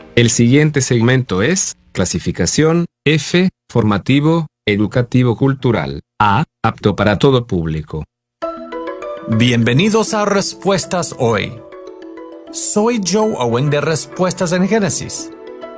El siguiente segmento es clasificación, F, formativo, educativo cultural, A, apto para todo público. Bienvenidos a Respuestas Hoy. Soy Joe Owen de Respuestas en Génesis.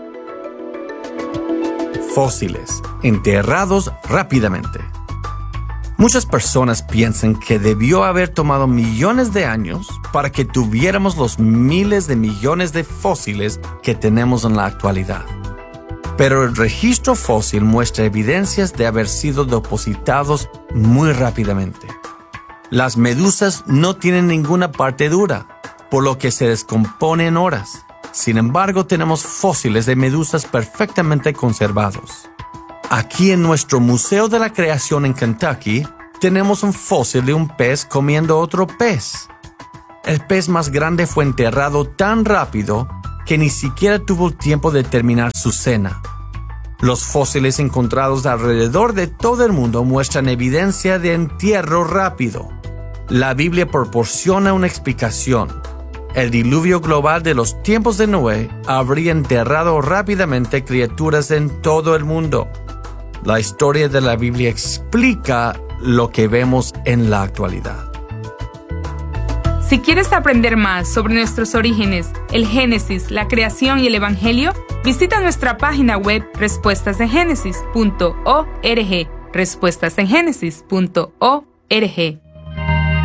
Fósiles, enterrados rápidamente. Muchas personas piensan que debió haber tomado millones de años para que tuviéramos los miles de millones de fósiles que tenemos en la actualidad. Pero el registro fósil muestra evidencias de haber sido depositados muy rápidamente. Las medusas no tienen ninguna parte dura, por lo que se descompone en horas. Sin embargo, tenemos fósiles de medusas perfectamente conservados. Aquí en nuestro Museo de la Creación en Kentucky, tenemos un fósil de un pez comiendo otro pez. El pez más grande fue enterrado tan rápido que ni siquiera tuvo el tiempo de terminar su cena. Los fósiles encontrados alrededor de todo el mundo muestran evidencia de entierro rápido. La Biblia proporciona una explicación. El diluvio global de los tiempos de Noé habría enterrado rápidamente criaturas en todo el mundo. La historia de la Biblia explica lo que vemos en la actualidad. Si quieres aprender más sobre nuestros orígenes, el Génesis, la creación y el Evangelio, visita nuestra página web respuestasengenesis.org, respuestasengenesis.org.